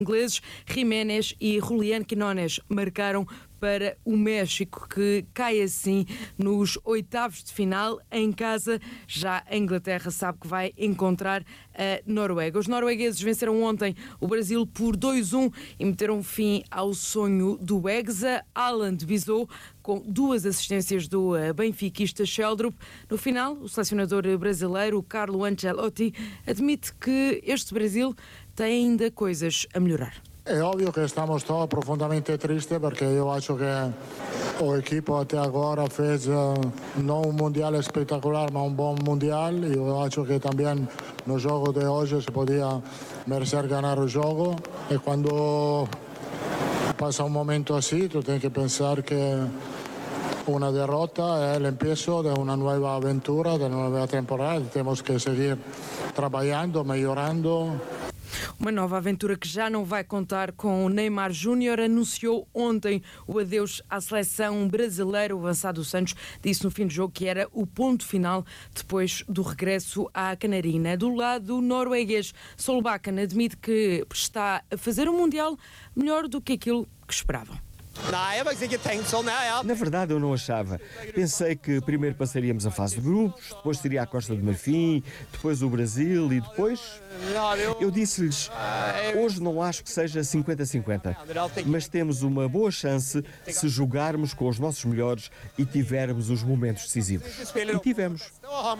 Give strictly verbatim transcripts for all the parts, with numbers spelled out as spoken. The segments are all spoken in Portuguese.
ingleses Jiménez e Julián Quinones marcaram para o México, que cai assim nos oitavos de final em casa. Já a Inglaterra sabe que vai encontrar a Noruega. Os noruegueses venceram ontem o Brasil por dois a um e meteram fim ao sonho do Hexa. Haaland visou com duas assistências do benfiquista Sheldrup. No final, o selecionador brasileiro Carlo Ancelotti admite que este Brasil tem ainda coisas a melhorar. È ovvio che stiamo todos profondamente tristes perché io acho che o equipo até agora fez não um mundial espetacular, mas um bom mundial. Eu acho que também no jogo de hoje se podia merecer ganhar o jogo. E quando passa um momento assim, tu tens que pensar que una derrota è l'empiezo de una nuova avventura, de una nuova temporada. Temos que seguir trabalhando, melhorando. Uma nova aventura que já não vai contar com o Neymar Júnior. Anunciou ontem o adeus à seleção brasileira. O avançado Santos disse no fim do jogo que era o ponto final depois do regresso à Canarina. Do lado norueguês, Solbakken admite que está a fazer um Mundial melhor do que aquilo que esperavam. Na verdade eu não achava. Pensei que primeiro passaríamos a fase de grupos, depois seria a Costa do Marfim, depois o Brasil e depois... Eu disse-lhes, hoje não acho que seja cinquenta a cinquenta, mas temos uma boa chance se jogarmos com os nossos melhores e tivermos os momentos decisivos. E tivemos.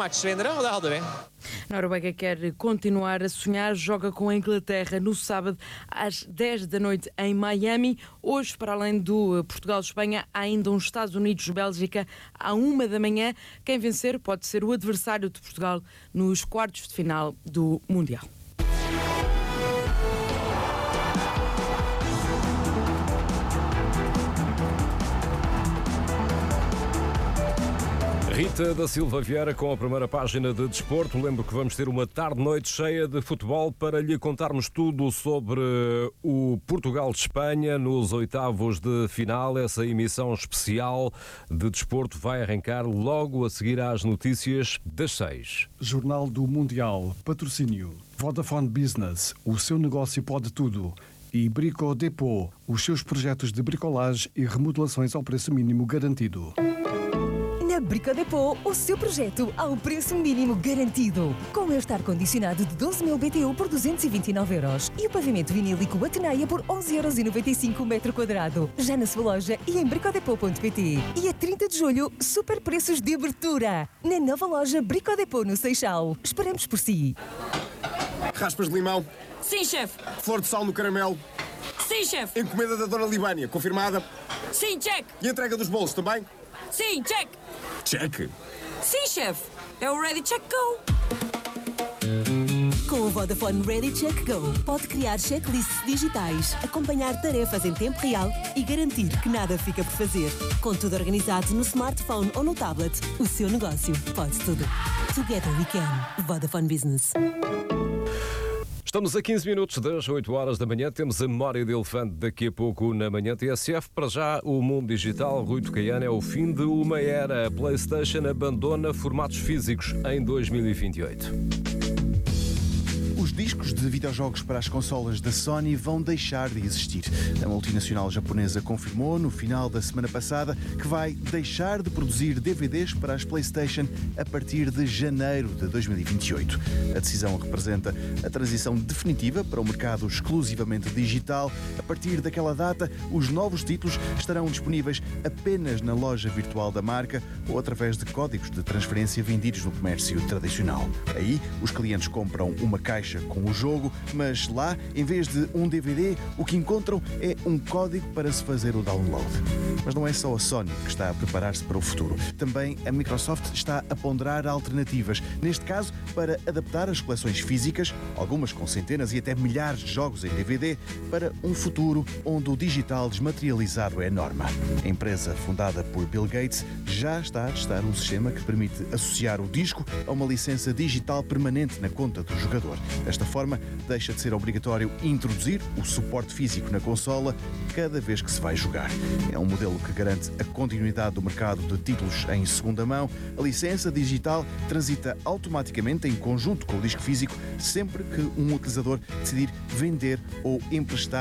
A Noruega quer continuar a sonhar, joga com a Inglaterra no sábado às dez da noite em Miami. Hoje, para além do Portugal-Espanha, há ainda uns Estados Unidos-Bélgica à uma da manhã. Quem vencer pode ser o adversário de Portugal nos quartos de final do Mundial. Rita da Silva Vieira com a primeira página de desporto. Lembro que vamos ter uma tarde-noite cheia de futebol para lhe contarmos tudo sobre o Portugal de Espanha nos oitavos de final. Essa emissão especial de desporto vai arrancar logo a seguir às notícias das seis. Jornal do Mundial, patrocínio Vodafone Business, o seu negócio pode tudo. E Brico Depot, os seus projetos de bricolagem e remodelações ao preço mínimo garantido. Na Brico Depot, o seu projeto ao preço mínimo garantido. Com o ar condicionado de doze mil B T U por duzentos e vinte e nove euros e o pavimento vinílico Ateneia por onze euros e noventa e cinco o metro quadrado. Já na sua loja e em bricodepot ponto pt. E a trinta de julho, super preços de abertura. Na nova loja Brico Depot no Seixal. Esperamos por si. Raspas de limão. Sim, chefe. Flor de sal no caramelo. Sim, chefe. Encomenda da Dona Libânia, confirmada. Sim, check. E entrega dos bolos também? Sim, check. Check. Sim, chefe. É o Ready Check Go. Com o Vodafone Ready Check Go, pode criar checklists digitais, acompanhar tarefas em tempo real e garantir que nada fica por fazer. Com tudo organizado no smartphone ou no tablet, o seu negócio pode tudo. Together we can. Vodafone Business. Estamos a quinze minutos das oito horas da manhã. Temos a memória de elefante daqui a pouco na manhã T S F. Para já, o mundo digital, Rui Tocaiana, é o fim de uma era. A PlayStation abandona formatos físicos em dois mil e vinte e oito. Os discos de videojogos para as consolas da Sony vão deixar de existir. A multinacional japonesa confirmou no final da semana passada que vai deixar de produzir D V Ds para as PlayStation a partir de janeiro de dois mil e vinte e oito. A decisão representa a transição definitiva para o mercado exclusivamente digital. A partir daquela data, os novos títulos estarão disponíveis apenas na loja virtual da marca ou através de códigos de transferência vendidos no comércio tradicional. Aí, os clientes compram uma caixa com o jogo, mas lá, em vez de um D V D, o que encontram é um código para se fazer o download. Mas não é só a Sony que está a preparar-se para o futuro. Também a Microsoft está a ponderar alternativas, neste caso para adaptar as coleções físicas, algumas com centenas e até milhares de jogos em D V D, para um futuro onde o digital desmaterializado é a norma. A empresa, fundada por Bill Gates, já está a testar um sistema que permite associar o disco a uma licença digital permanente na conta do jogador. Desta forma, deixa de ser obrigatório introduzir o suporte físico na consola cada vez que se vai jogar. É um modelo que garante a continuidade do mercado de títulos em segunda mão. A licença digital transita automaticamente em conjunto com o disco físico sempre que um utilizador decidir vender ou emprestar